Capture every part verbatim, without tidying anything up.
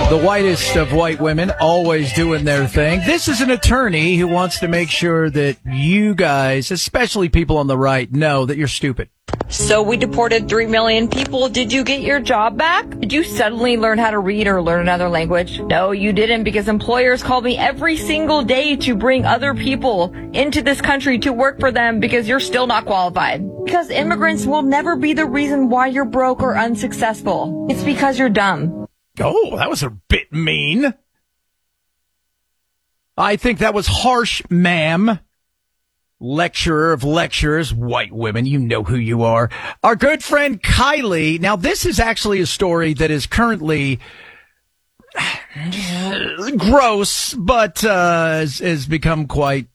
The whitest of white women, always doing their thing. This is an attorney who wants to make sure that you guys, especially people on the right, know that you're stupid. So we deported three million people. Did you get your job back? Did you suddenly learn how to read or learn another language? No, you didn't, because employers call me every single day to bring other people into this country to work for them because you're still not qualified. Because immigrants will never be the reason why you're broke or unsuccessful. It's because you're dumb. Oh, that was a bit mean. I think that was harsh, ma'am. Lecturer of lecturers, white women, you know who you are. Our good friend Kylie. Now, this is actually a story that is currently gross, but uh, has, has become quite.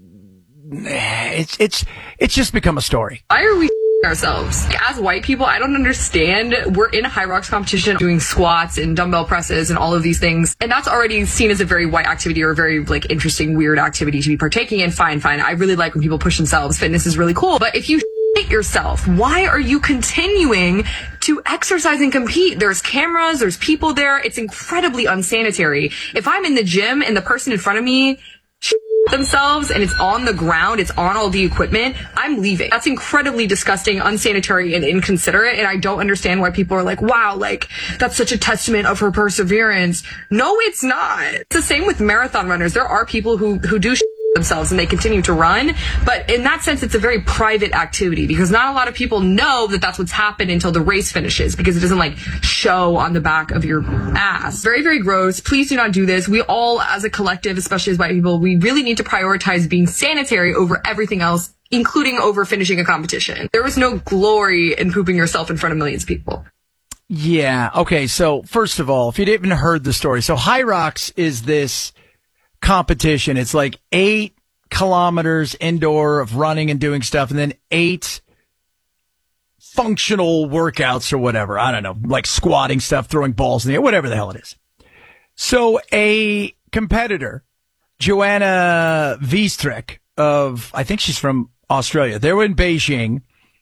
It's it's it's just become a story. Why are we ourselves? As white people, I don't understand. We're in a high rocks competition doing squats and dumbbell presses and all of these things. And that's already seen as a very white activity or a very like interesting, weird activity to be partaking in. Fine, fine. I really like when people push themselves. Fitness is really cool. But if you shit yourself, why are you continuing to exercise and compete? There's cameras, there's people there. It's incredibly unsanitary. If I'm in the gym and the person in front of me shit themselves and it's on the ground, it's on all the equipment, I'm leaving. That's incredibly disgusting, unsanitary, and inconsiderate, and I don't understand why people are like, wow, like, that's such a testament of her perseverance. No, it's not. It's the same with marathon runners. There are people who, who do shit themselves and they continue to run, but in that sense, it's a very private activity because not a lot of people know that that's what's happened until the race finishes because it doesn't like show on the back of your ass. Very, very gross. Please do not do this. We all, as a collective, especially as white people, we really need to prioritize being sanitary over everything else, including over finishing a competition. There was no glory in pooping yourself in front of millions of people. Yeah. Okay. So first of all, if you didn't heard the story, so High Rocks is this competition. It's like eight kilometers indoor of running and doing stuff, and then eight functional workouts or whatever. I don't know, like squatting stuff, throwing balls in the air, whatever the hell it is. So a competitor, Joanna Wiestreck of, I think she's from Australia. They were in Beijing.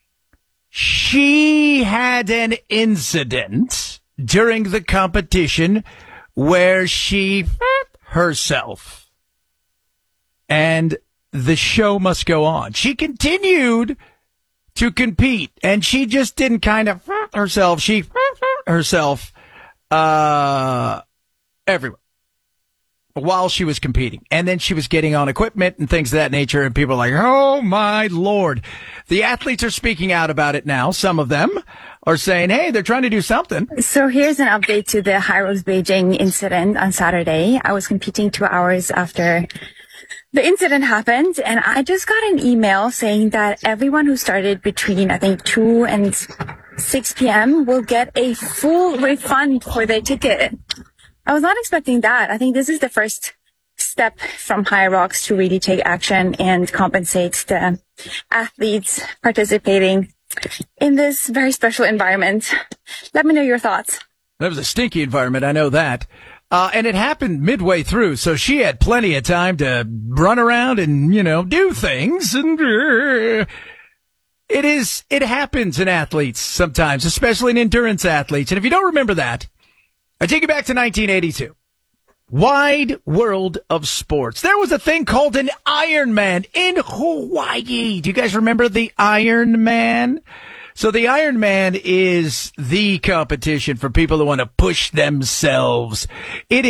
She had an incident during the competition where she herself, and the show must go on. She continued to compete, and she just didn't kind of herself. She herself uh, everywhere while she was competing, and then she was getting on equipment and things of that nature, and people are like, oh my Lord. The athletes are speaking out about it now. Some of them are saying, hey, they're trying to do something. So here's an update to the High Rocks Beijing incident on Saturday. I was competing two hours after the incident happened, and I just got an email saying that everyone who started between, I think, two and six p.m. will get a full refund for their ticket. I was not expecting that. I think this is the first step from High Rocks to really take action and compensate the athletes participating in this very special environment. Let me know your thoughts. That was a stinky environment, I know that. Uh, and it happened midway through, so she had plenty of time to run around and, you know, do things. And uh, it is, it happens in athletes sometimes, especially in endurance athletes. And if you don't remember that, I take you back to nineteen eighty-two. Wide world of sports. There was a thing called an Ironman in Hawaii. Do you guys remember the Ironman? So the Ironman is the competition for people who want to push themselves. It